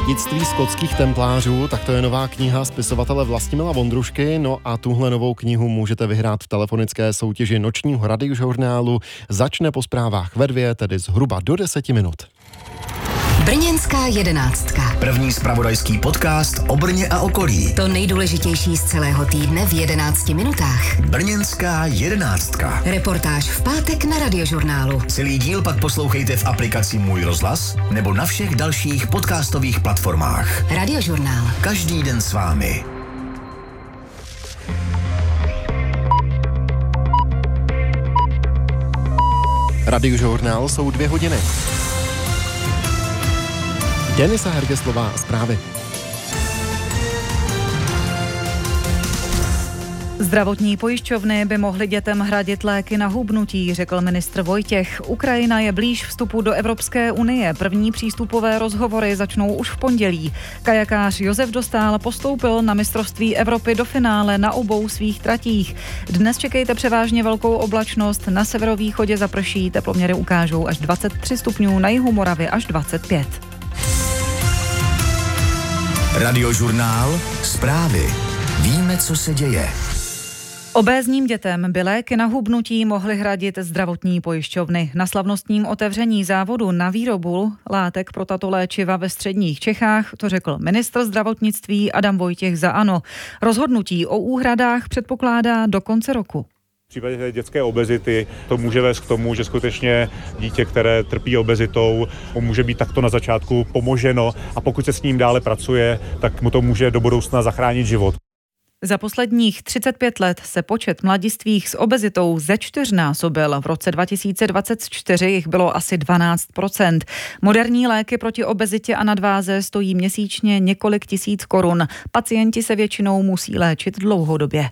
Dědictví skotských templářů, tak to je nová kniha spisovatele Vlastimila Vondrušky, no a tuhle novou knihu můžete vyhrát v telefonické soutěži nočního radiožurnálu. Začne po zprávách ve 2, tedy zhruba do 10 minut. Brněnská jedenáctka. První zpravodajský podcast o Brně a okolí. To nejdůležitější z celého týdne v 11 minutách. Brněnská jedenáctka. Reportáž v pátek na radiožurnálu. Celý díl pak poslouchejte v aplikaci Můj rozhlas nebo na všech dalších podcastových platformách. Radiožurnál. Každý den s vámi. Radiožurnál jsou 2 hodiny. Denisa Hergeslová, zprávy. Zdravotní pojišťovny by mohly dětem hradit léky na hubnutí, řekl ministr Vojtěch. Ukrajina je blíž vstupu do Evropské unie. První přístupové rozhovory začnou už v pondělí. Kajakář Josef Dostál postoupil na mistrovství Evropy do finále na obou svých tratích. Dnes čekejte převážně velkou oblačnost, na severovýchodě zaprší, teploměry ukážou až 23 stupňů, na jihu Moravy až 25. Radiožurnál, zprávy. Víme, co se děje. Obézním dětem by léky na hubnutí mohly hradit zdravotní pojišťovny. Na slavnostním otevření závodu na výrobu látek pro tato léčiva ve středních Čechách to řekl ministr zdravotnictví Adam Vojtěch za ANO. Rozhodnutí o úhradách předpokládá do konce roku. V případě dětské obezity to může vést k tomu, že skutečně dítě, které trpí obezitou, může být takto na začátku pomoženo a pokud se s ním dále pracuje, tak mu to může do budoucna zachránit život. Za posledních 35 let se počet mladistvých s obezitou zečtyřnásobil. V roce 2024 jich bylo asi 12%. Moderní léky proti obezitě a nadváze stojí měsíčně několik tisíc korun. Pacienti se většinou musí léčit dlouhodobě.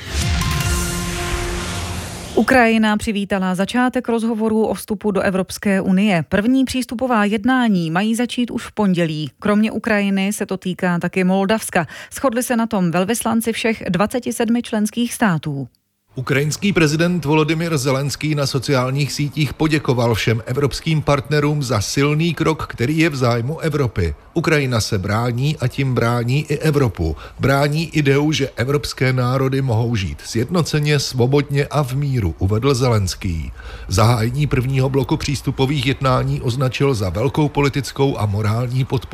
Ukrajina přivítala začátek rozhovorů o vstupu do Evropské unie. První přístupová jednání mají začít už v pondělí. Kromě Ukrajiny se to týká taky Moldavska. Shodli se na tom velvyslanci všech 27 členských států. Ukrajinský prezident Volodymyr Zelenský na sociálních sítích poděkoval všem evropským partnerům za silný krok, který je v zájmu Evropy. Ukrajina se brání a tím brání i Evropu. Brání ideu, že evropské národy mohou žít sjednoceně, svobodně a v míru, uvedl Zelenský. Zahájení prvního bloku přístupových jednání označil za velkou politickou a morální podporu